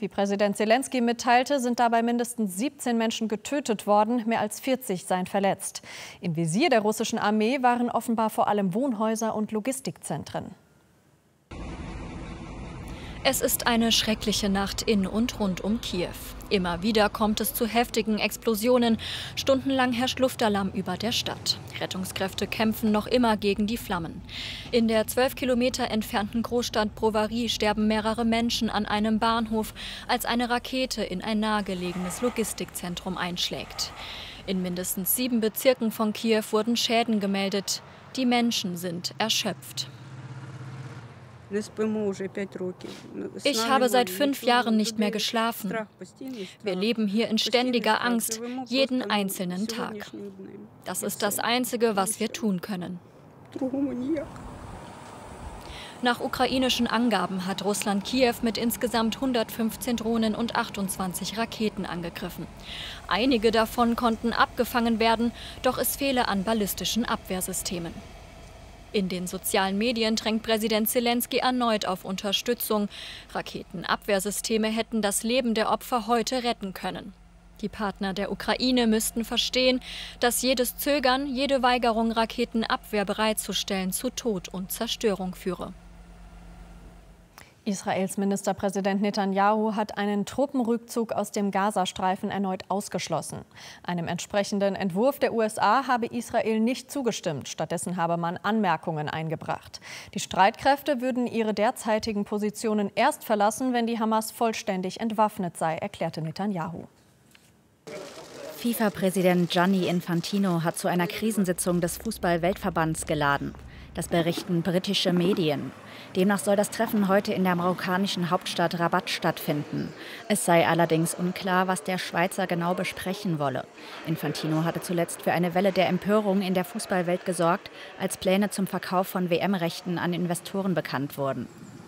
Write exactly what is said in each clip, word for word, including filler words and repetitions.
Wie Präsident Selenskyj mitteilte, sind dabei mindestens siebzehn Menschen getötet worden, mehr als vierzig seien verletzt. Im Visier der russischen Armee waren offenbar vor allem Wohnhäuser und Logistikzentren. Es ist eine schreckliche Nacht in und rund um Kiew. Immer wieder kommt es zu heftigen Explosionen. Stundenlang herrscht Luftalarm über der Stadt. Rettungskräfte kämpfen noch immer gegen die Flammen. In der zwölf Kilometer entfernten Großstadt Brovary sterben mehrere Menschen an einem Bahnhof, als eine Rakete in ein nahegelegenes Logistikzentrum einschlägt. In mindestens sieben Bezirken von Kiew wurden Schäden gemeldet. Die Menschen sind erschöpft. Ich habe seit fünf Jahren nicht mehr geschlafen. Wir leben hier in ständiger Angst, jeden einzelnen Tag. Das ist das Einzige, was wir tun können. Nach ukrainischen Angaben hat Russland Kiew mit insgesamt hundertfünfzehn Drohnen und achtundzwanzig Raketen angegriffen. Einige davon konnten abgefangen werden, doch es fehle an ballistischen Abwehrsystemen. In den sozialen Medien drängt Präsident Selenskyj erneut auf Unterstützung. Raketenabwehrsysteme hätten das Leben der Opfer heute retten können. Die Partner der Ukraine müssten verstehen, dass jedes Zögern, jede Weigerung, Raketenabwehr bereitzustellen, zu Tod und Zerstörung führe. Israels Ministerpräsident Netanyahu hat einen Truppenrückzug aus dem Gazastreifen erneut ausgeschlossen. Einem entsprechenden Entwurf der U S A habe Israel nicht zugestimmt. Stattdessen habe man Anmerkungen eingebracht. Die Streitkräfte würden ihre derzeitigen Positionen erst verlassen, wenn die Hamas vollständig entwaffnet sei, erklärte Netanyahu. FIFA-Präsident Gianni Infantino hat zu einer Krisensitzung des Fußball-Weltverbands geladen. Das berichten britische Medien. Demnach soll das Treffen heute in der marokkanischen Hauptstadt Rabat stattfinden. Es sei allerdings unklar, was der Schweizer genau besprechen wolle. Infantino hatte zuletzt für eine Welle der Empörung in der Fußballwelt gesorgt, als Pläne zum Verkauf von W M-Rechten an Investoren bekannt wurden.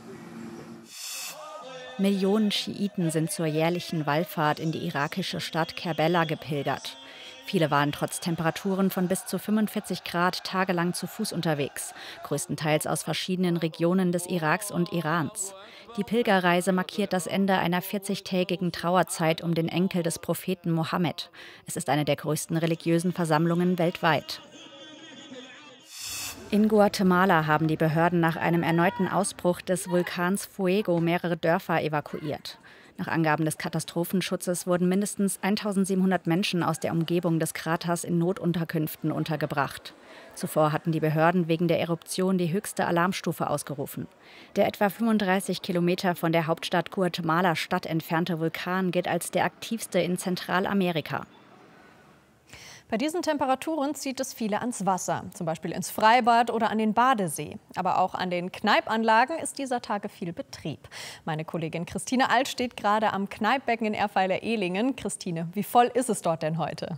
Millionen Schiiten sind zur jährlichen Wallfahrt in die irakische Stadt Kerbela gepilgert. Viele waren trotz Temperaturen von bis zu fünfundvierzig Grad tagelang zu Fuß unterwegs, größtenteils aus verschiedenen Regionen des Iraks und Irans. Die Pilgerreise markiert das Ende einer vierzigtägigen Trauerzeit um den Enkel des Propheten Mohammed. Es ist eine der größten religiösen Versammlungen weltweit. In Guatemala haben die Behörden nach einem erneuten Ausbruch des Vulkans Fuego mehrere Dörfer evakuiert. Nach Angaben des Katastrophenschutzes wurden mindestens eintausendsiebenhundert Menschen aus der Umgebung des Kraters in Notunterkünften untergebracht. Zuvor hatten die Behörden wegen der Eruption die höchste Alarmstufe ausgerufen. Der etwa fünfunddreißig Kilometer von der Hauptstadt Guatemala-Stadt entfernte Vulkan gilt als der aktivste in Zentralamerika. Bei diesen Temperaturen zieht es viele ans Wasser, zum Beispiel ins Freibad oder an den Badesee. Aber auch an den Kneipanlagen ist dieser Tage viel Betrieb. Meine Kollegin Christine Alt steht gerade am Kneippbecken in Erfeiler-Ehlingen. Christine, wie voll ist es dort denn heute?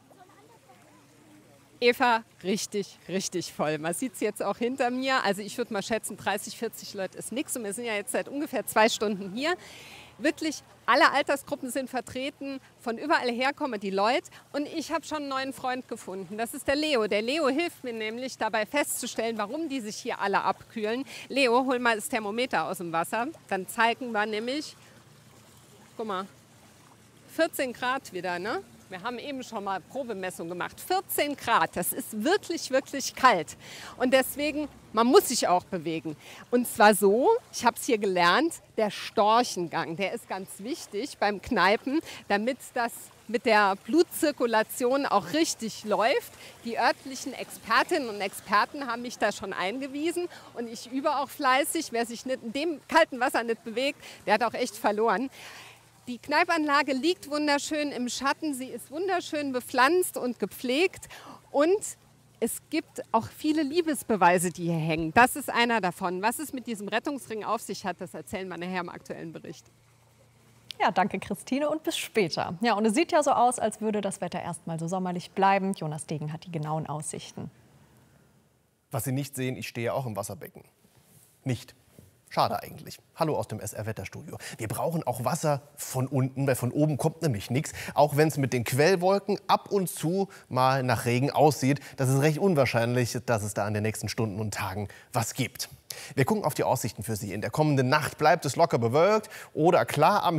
Eva, richtig, richtig voll. Man sieht es jetzt auch hinter mir. Also ich würde mal schätzen, dreißig, vierzig Leute ist nichts. Und wir sind ja jetzt seit ungefähr zwei Stunden hier. Wirklich alle Altersgruppen sind vertreten, von überall her kommen die Leute. Und ich habe schon einen neuen Freund gefunden. Das ist der Leo. Der Leo hilft mir nämlich dabei festzustellen, warum die sich hier alle abkühlen. Leo, hol mal das Thermometer aus dem Wasser. Dann zeigen wir nämlich, guck mal, vierzehn Grad wieder, ne? Wir haben eben schon mal Probemessung gemacht. vierzehn Grad, das ist wirklich, wirklich kalt. Und deswegen, man muss sich auch bewegen. Und zwar so, ich habe es hier gelernt, der Storchengang, der ist ganz wichtig beim Kneipen, damit das mit der Blutzirkulation auch richtig läuft. Die örtlichen Expertinnen und Experten haben mich da schon eingewiesen. Und ich übe auch fleißig. Wer sich nicht in dem kalten Wasser nicht bewegt, der hat auch echt verloren. Die Kneipanlage liegt wunderschön im Schatten, sie ist wunderschön bepflanzt und gepflegt und es gibt auch viele Liebesbeweise, die hier hängen. Das ist einer davon. Was es mit diesem Rettungsring auf sich hat, das erzählen wir nachher im aktuellen Bericht. Ja, danke Christine und bis später. Ja, und es sieht ja so aus, als würde das Wetter erstmal so sommerlich bleiben. Jonas Degen hat die genauen Aussichten. Was Sie nicht sehen, ich stehe auch im Wasserbecken. Nicht. Schade eigentlich. Hallo aus dem S R-Wetterstudio. Wir brauchen auch Wasser von unten, weil von oben kommt nämlich nichts. Auch wenn es mit den Quellwolken ab und zu mal nach Regen aussieht. Das ist recht unwahrscheinlich, dass es da in den nächsten Stunden und Tagen was gibt. Wir gucken auf die Aussichten für Sie. In der kommenden Nacht bleibt es locker bewölkt oder klar am